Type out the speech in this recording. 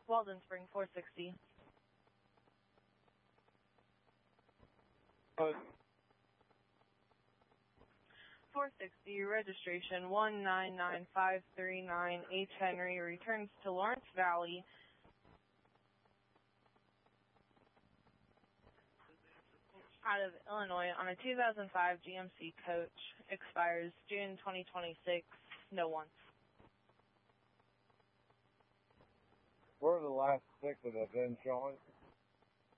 Walden Spring 460. 460, registration 1995539, H. Henry, returns to Lawrence Valley. Out of Illinois on a 2005 GMC coach. Expires June 2026. No one. Where are the last 6 of the been showing?